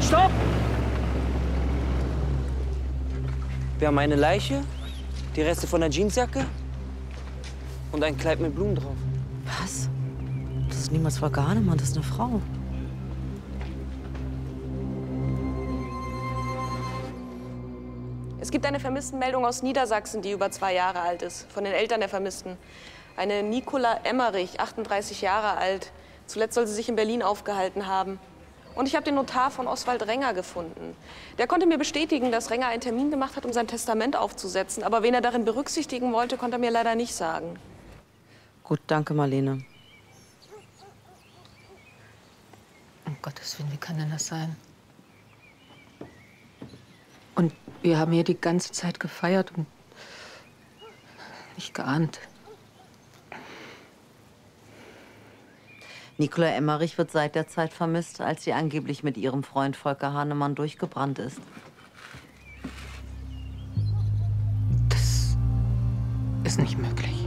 Stopp! Wir haben eine Leiche, die Reste von der Jeansjacke und ein Kleid mit Blumen drauf. Was? Das ist niemals Volker Hahnemann, das ist eine Frau. Es gibt eine Vermisstenmeldung aus Niedersachsen, die über 2 Jahre alt ist, von den Eltern der Vermissten. Eine Nicola Emmerich, 38 Jahre alt. Zuletzt soll sie sich in Berlin aufgehalten haben. Und ich habe den Notar von Oswald Renger gefunden. Der konnte mir bestätigen, dass Renger einen Termin gemacht hat, um sein Testament aufzusetzen. Aber wen er darin berücksichtigen wollte, konnte er mir leider nicht sagen. Gut, danke, Marlene. Um Gottes Willen, wie kann denn das sein? Und wir haben hier die ganze Zeit gefeiert und nicht geahnt. Nicola Emmerich wird seit der Zeit vermisst, als sie angeblich mit ihrem Freund Volker Hahnemann durchgebrannt ist. Das ist nicht möglich.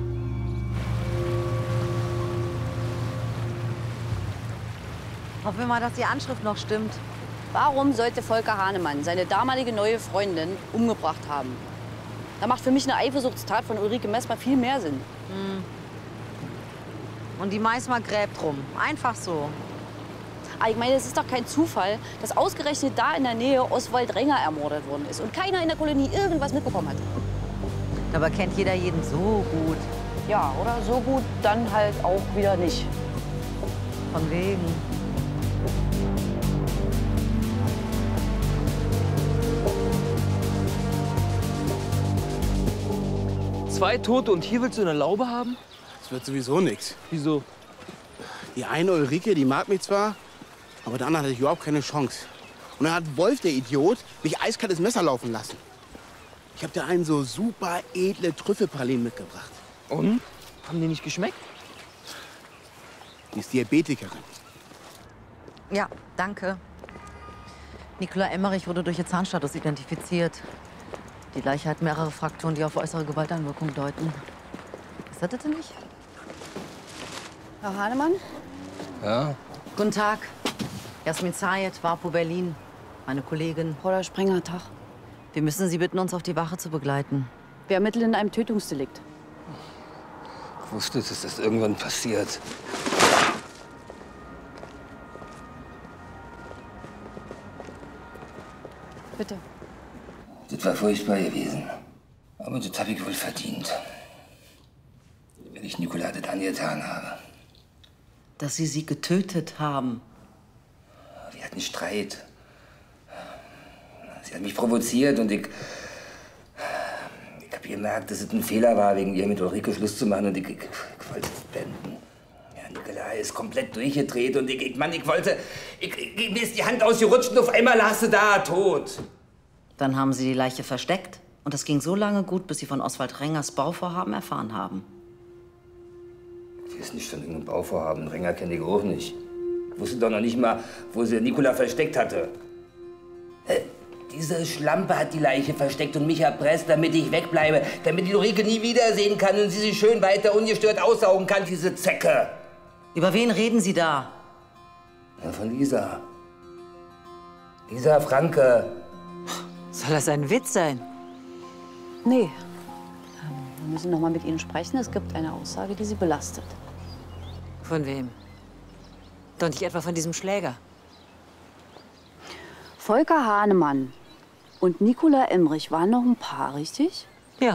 Hoffen wir mal, dass die Anschrift noch stimmt. Warum sollte Volker Hahnemann seine damalige neue Freundin umgebracht haben? Da macht für mich eine Eifersuchtstat von Ulrike Messmer viel mehr Sinn. Und die Meißmer gräbt rum. Einfach so. Aber ich meine, es ist doch kein Zufall, dass ausgerechnet da in der Nähe Oswald Renger ermordet worden ist und keiner in der Kolonie irgendwas mitbekommen hat. Aber kennt jeder jeden so gut. Ja, oder so gut, dann halt auch wieder nicht. Von wegen. Zwei Tote und hier willst du eine Laube haben? Das wird sowieso nichts. Wieso? Die eine Ulrike, die mag mich zwar, aber der andere hatte ich überhaupt keine Chance. Und dann hat Wolf, der Idiot, mich eiskaltes Messer laufen lassen. Ich habe dir einen so super edle Trüffelpralinen mitgebracht. Und? Haben die nicht geschmeckt? Die ist Diabetikerin. Ja, danke. Nicola Emmerich wurde durch ihr Zahnstatus identifiziert. Die Leiche hat mehrere Frakturen, die auf äußere Gewalteinwirkung deuten. Ist das das denn nicht? Herr Hahnemann? Ja. Guten Tag. Jasmin Zayed, Wapo Berlin. Meine Kollegin. Paula Sprenger, Tag. Wir müssen Sie bitten, uns auf die Wache zu begleiten. Wir ermitteln in einem Tötungsdelikt. Ich wusste, dass das irgendwann passiert. Bitte. Das war furchtbar gewesen. Aber das habe ich wohl verdient. Wenn ich Nicola das angetan habe. Dass Sie sie getötet haben. Wir hatten Streit. Sie hat mich provoziert und ich habe gemerkt, dass es ein Fehler war, wegen ihr mit Ulrike Schluss zu machen und ich wollte es beenden. Ja, Nicola ist komplett durchgedreht und Mann, mir ist die Hand ausgerutscht und auf einmal lag sie da, tot. Dann haben Sie die Leiche versteckt. Und das ging so lange gut, bis Sie von Oswald Rengers Bauvorhaben erfahren haben. Ich weiß nicht von irgendeinem Bauvorhaben. Renger kenne ich auch nicht. Ich wusste doch noch nicht mal, wo sie Nicola versteckt hatte. Diese Schlampe hat die Leiche versteckt und mich erpresst, damit ich wegbleibe. Damit die Ulrike nie wiedersehen kann und sie sich schön weiter ungestört aussaugen kann, diese Zecke. Über wen reden Sie da? Ja, von Lisa. Lisa Franke. Soll das ein Witz sein? Nee. Wir müssen noch mal mit Ihnen sprechen. Es gibt eine Aussage, die Sie belastet. Von wem? Doch nicht etwa von diesem Schläger. Volker Hahnemann und Nicola Emmerich waren noch ein Paar, richtig? Ja.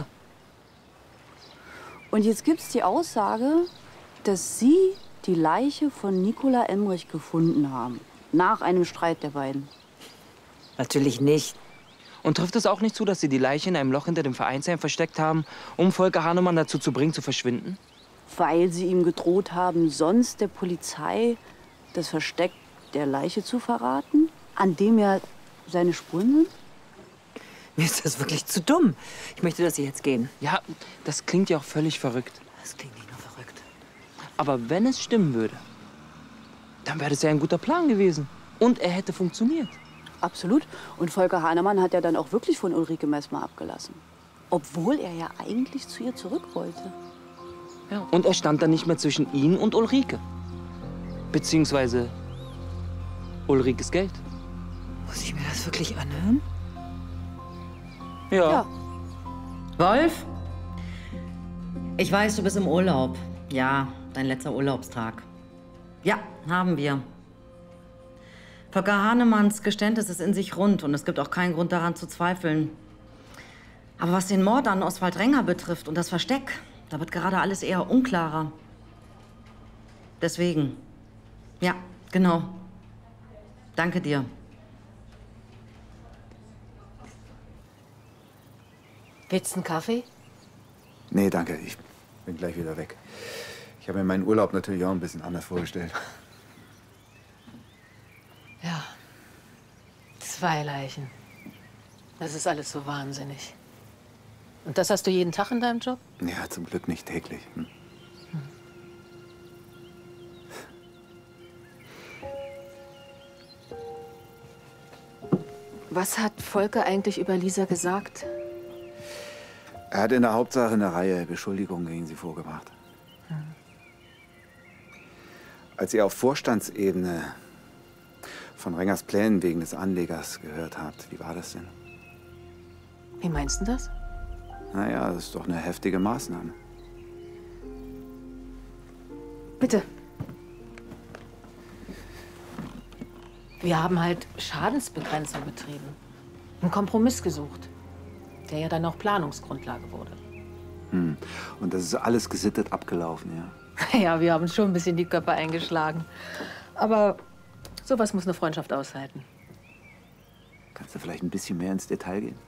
Und jetzt gibt's die Aussage, dass Sie die Leiche von Nicola Emmerich gefunden haben. Nach einem Streit der beiden. Natürlich nicht. Und trifft es auch nicht zu, dass Sie die Leiche in einem Loch hinter dem Vereinsheim versteckt haben, um Volker Hahnemann dazu zu bringen, zu verschwinden? Weil Sie ihm gedroht haben, sonst der Polizei das Versteck der Leiche zu verraten, an dem ja seine Spuren sind? Mir ist das wirklich zu dumm. Ich möchte, dass Sie jetzt gehen. Ja, das klingt ja auch völlig verrückt. Das klingt nicht nur verrückt. Aber wenn es stimmen würde, dann wäre das ja ein guter Plan gewesen. Und er hätte funktioniert. Absolut. Und Volker Hahnemann hat ja dann auch wirklich von Ulrike Messmer abgelassen. Obwohl er ja eigentlich zu ihr zurück wollte. Ja. Und er stand dann nicht mehr zwischen Ihnen und Ulrike. Beziehungsweise Ulrikes Geld. Muss ich mir das wirklich anhören? Ja. Wolf? Ich weiß, du bist im Urlaub. Ja, dein letzter Urlaubstag. Ja, haben wir. Volker Hahnemanns Geständnis ist in sich rund und es gibt auch keinen Grund daran zu zweifeln. Aber was den Mord an Oswald Renger betrifft und das Versteck, da wird gerade alles eher unklarer. Deswegen. Ja, genau. Danke dir. Willst du einen Kaffee? Nee, danke. Ich bin gleich wieder weg. Ich habe mir meinen Urlaub natürlich auch ein bisschen anders vorgestellt. Ja. 2 Leichen. Das ist alles so wahnsinnig. Und das hast du jeden Tag in deinem Job? Ja, zum Glück nicht täglich. Was hat Volker eigentlich über Lisa gesagt? Er hat in der Hauptsache eine Reihe Beschuldigungen gegen sie vorgebracht. Als ihr auf Vorstandsebene von Rengers Plänen wegen des Anlegers gehört habt, wie war das denn? Wie meinst du das? Naja, das ist doch eine heftige Maßnahme. Bitte. Wir haben halt Schadensbegrenzung betrieben. Einen Kompromiss gesucht, der ja dann auch Planungsgrundlage wurde. Und das ist alles gesittet abgelaufen, ja? Ja, wir haben uns schon ein bisschen die Köpfe eingeschlagen. Aber sowas muss eine Freundschaft aushalten. Kannst du vielleicht ein bisschen mehr ins Detail gehen?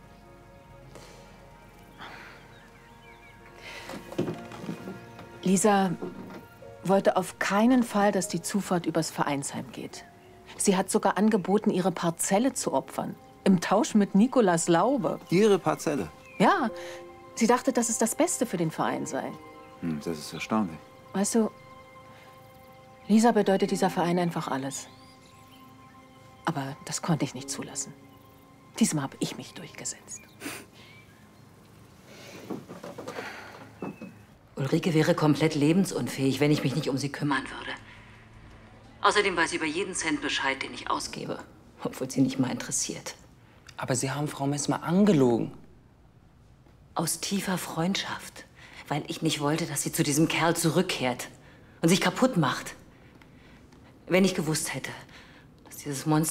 Lisa wollte auf keinen Fall, dass die Zufahrt übers Vereinsheim geht. Sie hat sogar angeboten, ihre Parzelle zu opfern. Im Tausch mit Nikolas Laube. Ihre Parzelle? Ja, sie dachte, dass es das Beste für den Verein sei. Das ist erstaunlich. Weißt du, Lisa bedeutet dieser Verein einfach alles. Aber das konnte ich nicht zulassen. Diesmal habe ich mich durchgesetzt. Ulrike wäre komplett lebensunfähig, wenn ich mich nicht um sie kümmern würde. Außerdem weiß sie über jeden Cent Bescheid, den ich ausgebe. Obwohl sie nicht mal interessiert. Aber Sie haben Frau Messmer angelogen. Aus tiefer Freundschaft. Weil ich nicht wollte, dass sie zu diesem Kerl zurückkehrt und sich kaputt macht. Wenn ich gewusst hätte, dass dieses Monster